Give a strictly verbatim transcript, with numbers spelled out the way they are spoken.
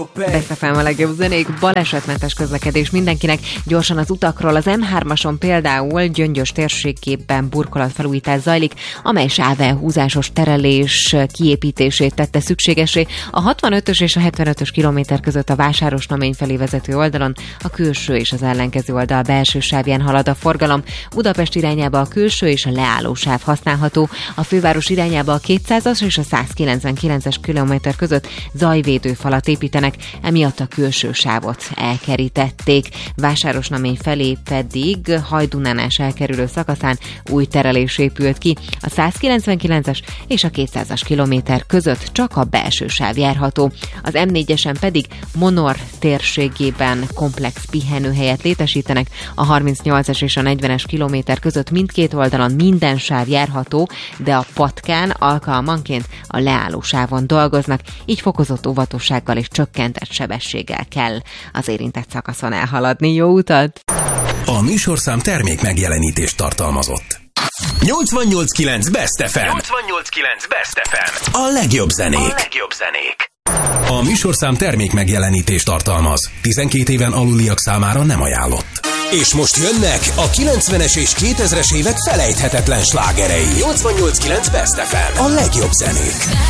Beszefem a legjobb zenék, balesetmentes közlekedés mindenkinek. Gyorsan az utakról, az em hármason például Gyöngyös térségében burkolatfelújítás zajlik, amely sávelhúzásos terelés kiépítését tette szükségessé. A hatvanötös és a hetvenötös kilométer között a Vásárosnamény felé vezető oldalon a külső és az ellenkező oldal belső sávján halad a forgalom. Budapest irányába a külső és a leálló sáv használható. A főváros irányába a kétszázas és a százkilencvenkilences kilométer között zajvédőfalat építenek, emiatt a külső sávot elkerítették. Vásárosnamény felé pedig Hajdúnánás elkerülő szakaszán új terelés épült ki. A százkilencvenkilences és a kétszázas kilométer között csak a belső sáv járható. Az em négyesen pedig Monor térségében komplex pihenőhelyet létesítenek. A harmincnyolcas és a negyvenes kilométer között mindkét oldalon minden sáv járható, de a patkán alkalmanként a leálló sávon dolgoznak, így fokozott óvatossággal és csökkentett sebességgel kell az érintett szakaszon elhaladni. Jó utat! A műsorszám termék megjelenítést tartalmazott. nyolcvannyolc kilenc Best ef em. nyolcvannyolc kilenc Best ef em. A legjobb zenék. A legjobb zenék. A műsorszám termék megjelenítést tartalmaz. tizenkét éven aluliak számára nem ajánlott. És most jönnek a kilencvenes és kétezres évek felejthetetlen slágerei. nyolcvannyolc kilenc Best ef em. A legjobb zenék.